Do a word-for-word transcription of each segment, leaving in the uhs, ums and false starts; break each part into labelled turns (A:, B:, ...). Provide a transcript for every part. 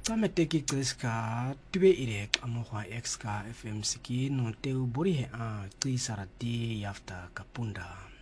A: Tameteki Kriska, Tube Irek, Amoha Exka F M Siki, no Teu Borihe a Trisarati Yafta Kapunda.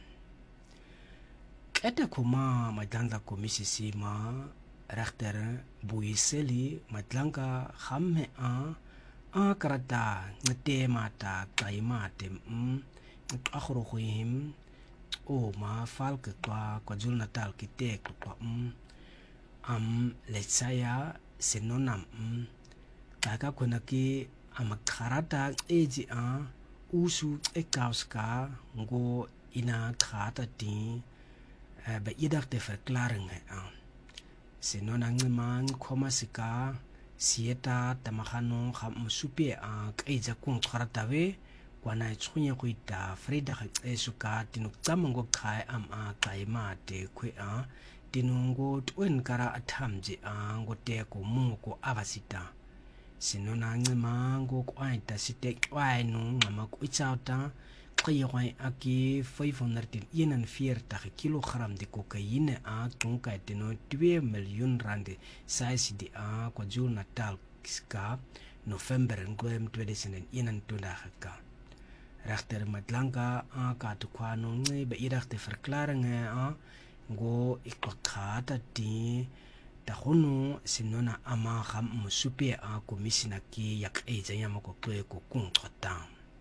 A: Ete Kuma, Madlanga Komisisi ma, Rechter Buiseli, Madlanga Hamme a, A Karata, Nete Mata, Kaimate, M, Achrohim, O ma Falke Kwa, Kwajul Natal Kitek, Kwa M, Am Letsaya, Senonam m kaka kuna ki amakarata eji a usu ekauska ngo ina krata ti ba idak te verklaring a senona ngman koma sika sieta tamakano kham musupe a keja kun krata we kwana tsunye kuita frida esuka tinu tsamongo khai am a kaima te kwe a tinungo twen kara athamji a ngote ko muko abasita sinona ngema ngo kwaita site kwainu ngama ku ichauta qiyoi aki five hundred eenenveertig kilogram de cocaïne a tonka teno two miljoen rand size di a KwaZulu Natal ska November twenty twenty-one ka rechter Madlanga a ka tukwano ngi be idachte verklaring a ngo ikwakata ti tahono sinona ama kham musupe a komisina ki yak eja yamako kwe ko kuntrata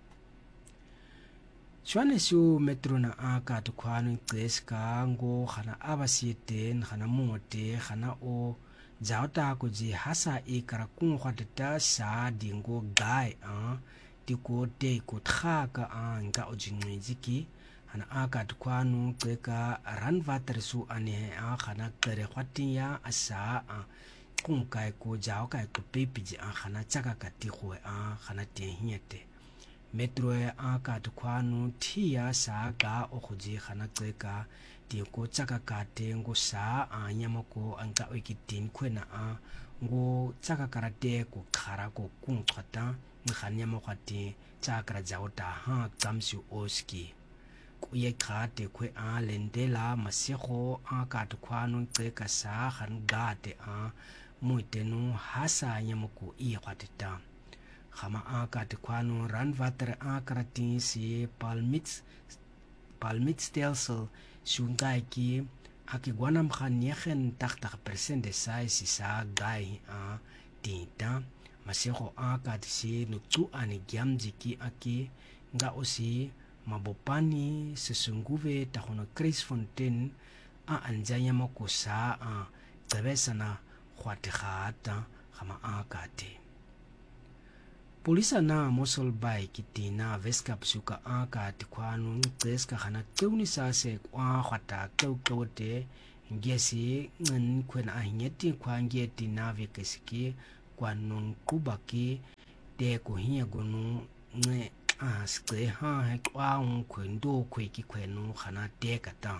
A: chwane su metrona a ka tukwano kreska ngo khana abasiete khana mote khana o jauta ko ji hasa e kara kun khwatata sa dingo gai a tiko te ko thaka a nga ojinweziki ana aka tukwanu kweka ranvater su ane a khana kere khwatia asa a kunkai ko jao kai ko pepiji a khana chaka kati khwe a khana te hiete metro a ka tukwanu thia sa ka okhuji khana kweka ti ko chaka kate ngo sa a nyamako anka wikitin khwena a ngo chaka karate ko khara ko kunkhata nkhanya mo khati chakra jaota ha kamsu oski kuye khate kwe a lendela masego a ka tukwano tseka sa khan gate a muitenu hasa nyamoko i khwatita khama a ka tukwano ranvater a karati si palmits palmits stelsel shungai ki akigwanam khan yegen eighty percent de size sa gai a tinta masego a ka tsi nutsu ani gyamjiki aki nga osi mabopani sesunguve tahono Chris Fontaine a anjanya makosa a tsabesana khwatigata khama akate polisa na Mosul Bay kitina veskap suka akate kwanu tseska khana tuni sase kwa khwata kawkawte ngesi ngin khwen a hinyeti khwangeti na vekesiki kwanun kubaki te ko hiya gonu nge aske ha he kwa un kwendo kweki kwenu khana te kata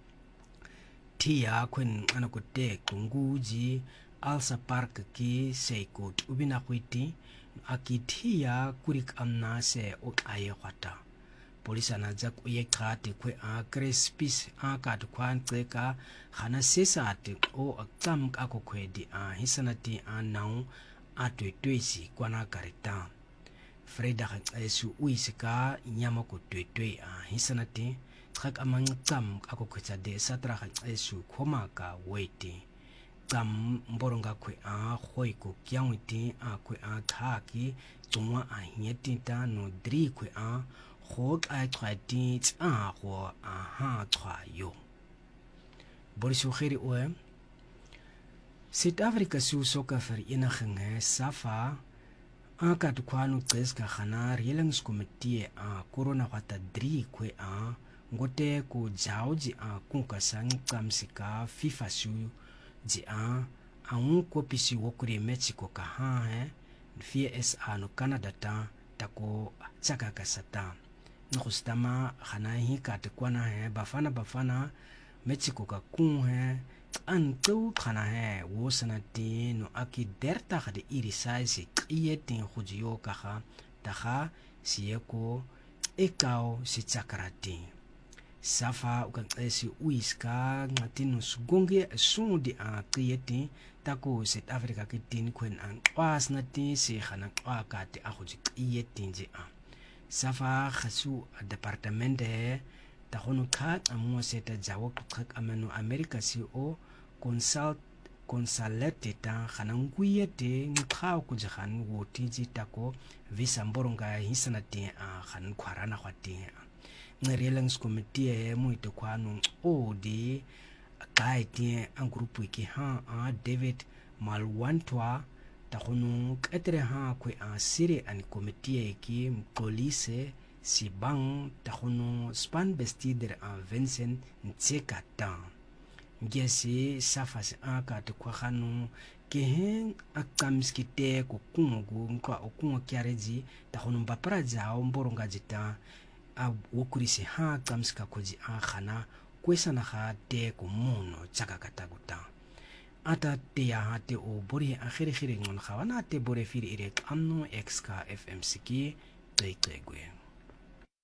A: tia kwen anakote kunguji alsa park ki seikot ubina kwiti akitia kurik amna se o aye khata polisa na jak uye khate kwe a crespis a ka tukwan tseka khana sesate o aktam ka ko kwedi a hisanati a nau a twetwesi kwana karita Freda esu uisika nyamako twetwe a hisanati trak amang tsam ako kwetsa de satra esu khomaka wete tsam mboronga kwe a khoiko kyawiti a kwe a thaki tsumwa a hietita no dri kwe a khok a twati tsa go a ha twayo borisu khiri o South Africa su soka vereniging SAFA aka tukwanu tseska khana relings committee a corona wata three kwe a ngote ku jauji a kunka sang kamsika FIFA su ji a aun kopisi wokuri Mexico ka ha he V S A no Canada ta tako chaka kasata ngustama khana hi ka tukwana he bafana bafana Mexico ka kun he antu khana he wosana ti no aki derta khade iri size iyeti khujiyo kaha taha siyeko ekao si chakrati safa ukancesi uiska ngatinu sugonge sudi a qiyeti taku South Africa kitin kwen an qwas nati si khana qaka ti akhuji qiyeti nje a safa khasu departamente ta khonu kha amu seta jawo qak amanu America C O consult consulate ta khana nguyete ngkhaw ku jhan woti ji tako visa mboronga hisana ti a khan khwarana khwati ngrelangs committee mo ito kwano o di kaiti ang grupo ki ha a David Malwantwa ta khonu ketre ha ku a sire an committee ki police si bang ta khonu span bestider a Vincent Nsekata ngesi safas aka to kwano kehen akamskite ku kungu nkwa okungo kyareji ta khonu bapara jao mboronga jita a wokurisi ha kamska koji a khana kwesana ha te ku muno chaka kataguta ata te ya ha te o bori a khiri khiri ngon khawana te bore firi ire amno xk fmc ki tei tei gwe